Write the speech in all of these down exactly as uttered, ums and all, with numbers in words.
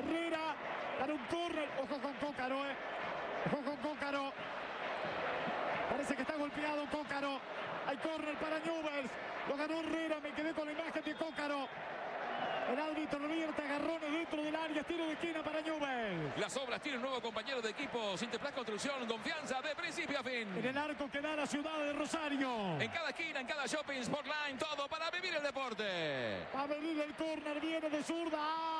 Herrera, para un córner. Ojo con Cócaro, eh. Ojo con Cócaro. Parece que está golpeado Cócaro. Hay córner para Newell's. Lo ganó Herrera. Me quedé con la imagen de Cócaro. El árbitro revierte agarrones dentro del área. Tiro de esquina para Newell's. Las obras tienen un nuevo compañero de equipo. Sinterplas Construcción. Confianza de principio a fin. En el arco queda la ciudad de Rosario. En cada esquina, en cada shopping, Sportline. Todo para vivir el deporte. Va a venir el córner. Viene de zurda.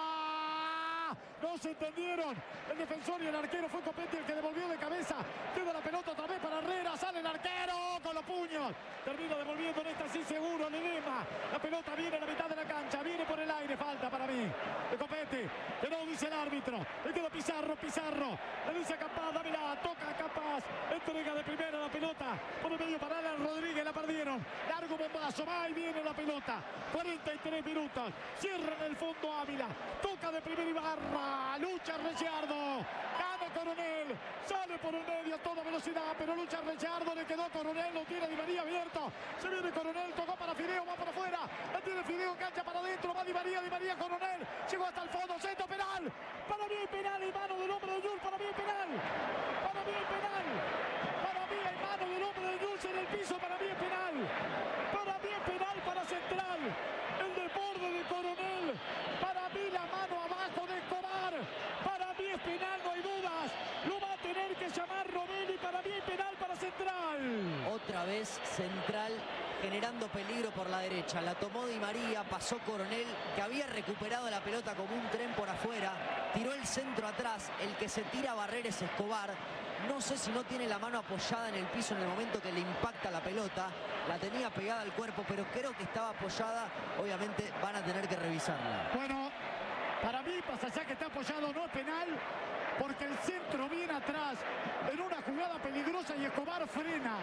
¡Ah! No se entendieron. El defensor y el arquero. Fue Copetti el que devolvió de cabeza. Queda la pelota otra vez para Herrera. Sale el arquero con los puños. Termina devolviendo en esta sí seguro. Ledesma. La pelota viene a la mitad de la cancha. Viene por el aire. Falta para mí. De Copetti. Que no dice el árbitro. Le queda Pizarro. Pizarro. Le dice a Capaz. Dámela. Toca a Capaz. Entrega de primera la pelota. Por el medio para Alan Rodríguez. La perdieron. Largo bombazo. Va y viene la pelota. cuarenta y tres minutos. Cierra en el fondo Ávila. Toca de primera Ibarra. Lucha Ricciardo. Gana Coronel. Sale por el medio a toda velocidad. Pero lucha Ricciardo. Le quedó Coronel. Lo tiene Di María abierto. Se viene Coronel. Tocó para Fideo. Va para afuera. La tiene Fideo. Cancha para adentro. Va Di María. Di María Coronel. Llegó hasta el fondo. Centro penal. Para mí hay penal. Y mano del hombre de Newell's. Para mí hay penal. Para mí hay penal. Para mí hay mano del hombre de Newell's en el piso. Para mí hay penal. Para mí hay penal para Central. El desborde de Coronel. Para mí la mano abajo de Escobar. Para mí es penal, no hay dudas. Lo va a tener que llamar Romelli. Para mí hay penal para Central. Otra vez Central generando peligro por la derecha. La tomó Di María, pasó Coronel, que había recuperado la pelota como un tren por afuera. Tiró el centro atrás. El que se tira a barrer es Escobar. No sé si no tiene la mano apoyada en el piso en el momento que le impacta la pelota. La tenía pegada al cuerpo, pero creo que estaba apoyada. Obviamente van a tener que revisarla. Bueno, para mí, más allá que está apoyado, no es penal, porque el centro viene atrás en una jugada peligrosa y Escobar frena.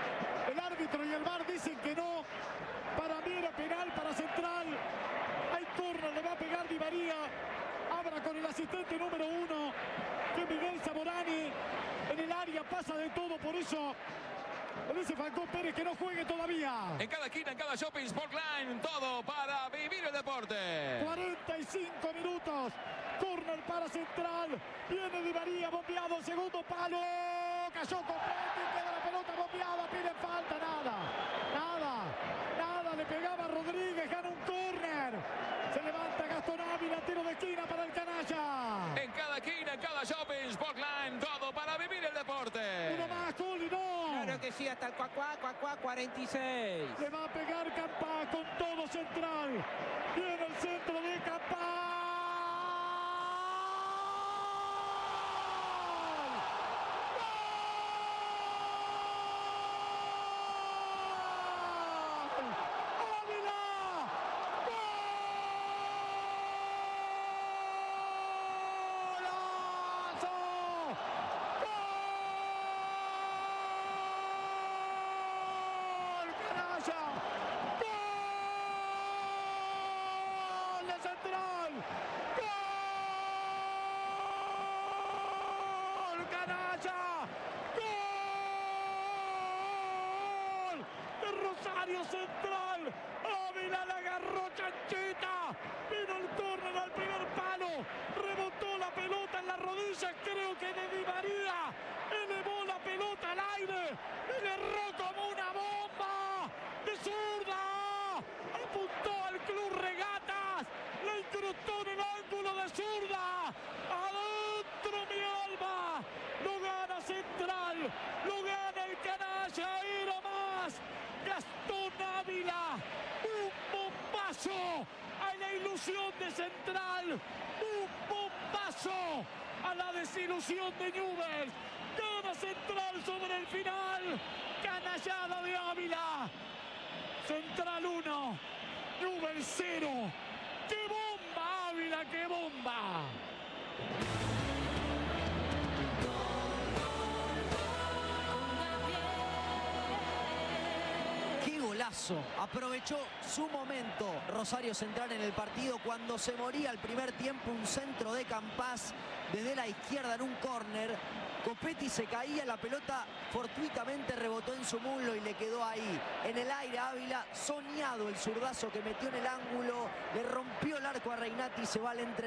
El árbitro y el V A R dicen que no. Para mí era penal para Central. Hay córner, le va a pegar Di María. Abra con el asistente número uno, que es Miguel Zamorani. En el área pasa de todo, por eso le dice Falcón Pérez que no juegue todavía. En cada esquina, en cada shopping, Sportline. Todo para vivir el deporte. cuarenta y cinco minutos. Córner para Central. Viene Di María, bombeado, segundo palo. Cayó Copetti, queda la pelota bombeada. Piden falta, nada. Nada. Nada, le pegaba Rodríguez, gana un córner. Se levanta Gastón Ávila, tiro de esquina para el canalla. En cada esquina, en cada shopping, Sportline. Todo para vivir el deporte. Uno más, Culi, no. Claro que sí, hasta el cuacuá, cuacuá, cuarenta y seis. Le va a pegar Campá con todo Central. Viene el centro de Campá. Rosario Central, Ávila la agarró chanchita, vino el córner al primer palo, rebotó la pelota en la rodilla, creo que de Di María, elevó la pelota al aire, y le erró como una bomba, de zurda, apuntó al Club Regatas, le incrustó en el ángulo de zurda, adentro mi alma, lo gana Central, lo gana el canalla, y no más. Gastón Ávila, un bombazo a la ilusión de Central, un bombazo a la desilusión de Newell's. Gana Central sobre el final, canallada de Ávila. Central uno, Newell's cero. ¡Qué bomba, Ávila, qué bomba! Golazo, aprovechó su momento Rosario Central en el partido cuando se moría el primer tiempo, un centro de Campás desde la izquierda en un córner. Copetti se caía, la pelota fortuitamente rebotó en su muslo y le quedó ahí en el aire a Ávila, soñado el zurdazo que metió en el ángulo, le rompió el arco a Reinati y se va al entre